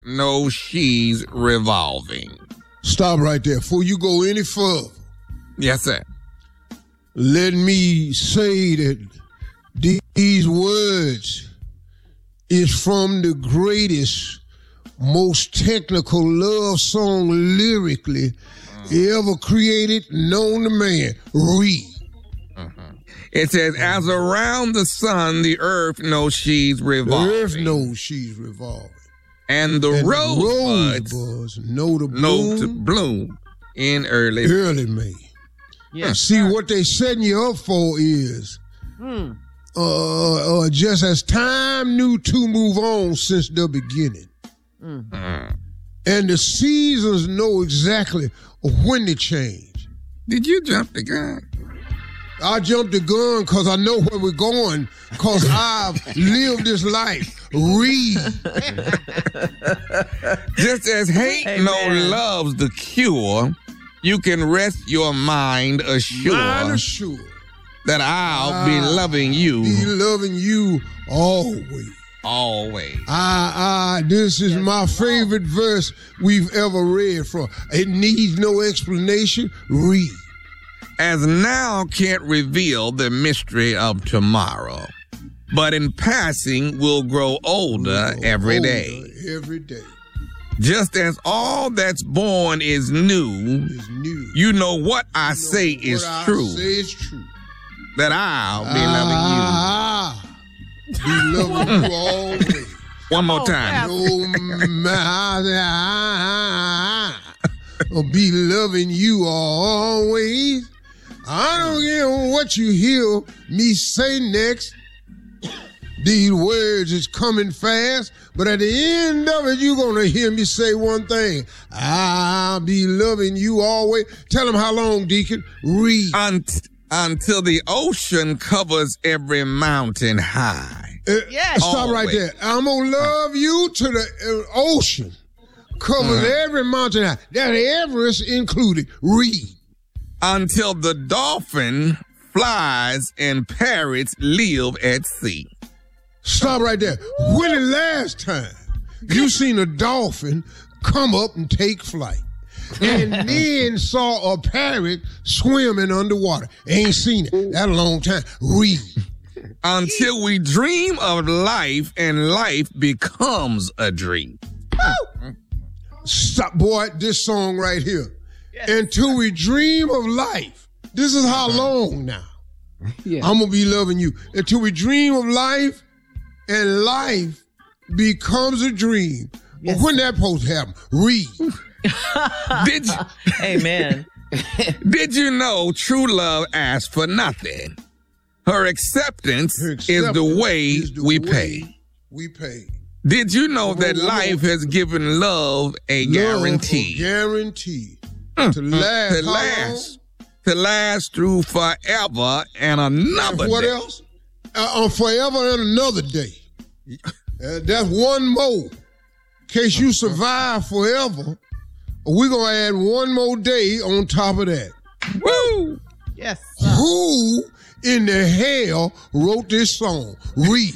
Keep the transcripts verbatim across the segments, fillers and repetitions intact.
no, she's revolving. Stop right there. Before you go any further. Yes, sir. Let me say that these words is from the greatest, most technical love song lyrically ever created, known to man. Read. Uh-huh. It says, as around the sun, the earth knows she's revolving. The earth knows she's revolving. And the and rosebuds rose know to bloom, know to bloom in early early May. Yes. See, what they setting you up for is Hmm. uh, uh, just as time knew to move on since the beginning. Mm. And the seasons know exactly when to change. Did you jump the gun? I jumped the gun because I know where we're going, because I've lived this life. Read. Just as hate Amen. no loves the cure, you can rest your mind assured Mind assured. that I'll be I'll loving you Be loving you always. always. I, I, this is my favorite verse we've ever read from. It needs no explanation. Read. As now can't reveal the mystery of tomorrow, but in passing will grow older every Older day. Every day. Just as all that's born is new, Is new. you know what I You know say what is I true, say is true. that I'll be Ah, be loving you always. loving you. One more Oh, time. No matter, I'll be loving you always. I don't care what you hear me say next. These words is coming fast, but at the end of it, you're going to hear me say one thing. I'll be loving you always. Tell them how long, Deacon. Read. Unt- until the ocean covers every mountain high. Uh, Yes. Stop right Always. there. I'm going to love you to the uh, ocean. Covers every mountain high. That Everest included. Read. Until the dolphin flies and parrots live at sea. Stop right there. When the last time you seen a dolphin come up and take flight and then saw a parrot swimming underwater? Ain't seen it. That a long time. Read. Until we dream of life and life becomes a dream. Stop, boy, this song right here. Until we dream of life. This is how long now? Yeah. I'm going to be loving you. Until we dream of life and life becomes a dream. Yes. When that supposed to happen? Read. Did you, Amen. did you know true love asks for nothing? Her acceptance, Her is the acceptance way is the we way pay. We pay. Did you know that Whoa, whoa, whoa. life has given love a Love guarantee? a guarantee. To last. to how last, to last through forever and long? another And what day. else? Uh, uh, forever and another day. Uh, that's one more. In case you survive forever, we're going to add one more day on top of that. Woo! Yes. Who in the hell wrote this song? Read.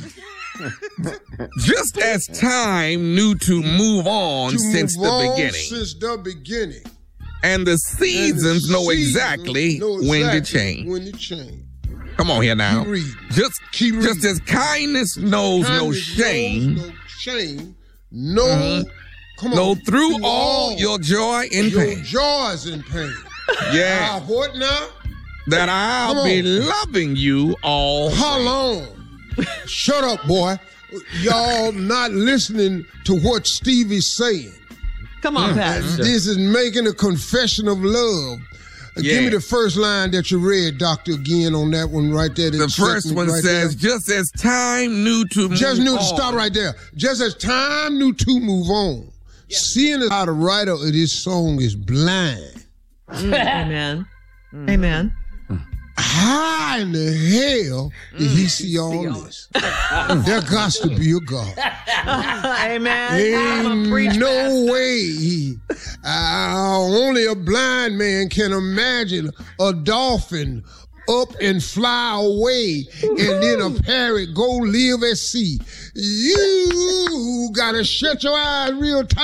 Just as time knew to move on To since move the on beginning, Since the beginning. and the And the seasons know seasons exactly know when to exactly change. When to change. Come on here now. Keep reading. Just, Keep just reading. as kindness knows no Kindness shame, knows no shame. No. Mhm. Come on. no through all your joy and your pain. joys and pain. Yeah, Ah, what now? that I'll Come be on. loving you all. How long? Shut up, boy. Y'all not listening to what Stevie's saying. Come on, Pastor. This is making a confession of love. Uh, Give me Yeah. the first line that you read, Doctor, again on that one right there. that The first segment one right says, there. just as time knew to move Just knew to on. stop right there. Just as time knew to move on. Seeing as how the writer of this song is blind. Amen. Amen. How in the hell did he see all this? There got to be a God. Amen. I'm a preach, Ain't no Pastor. way. Uh, only a blind man can imagine a dolphin up and fly away, and then a parrot go live at sea. You gotta shut your eyes real tight.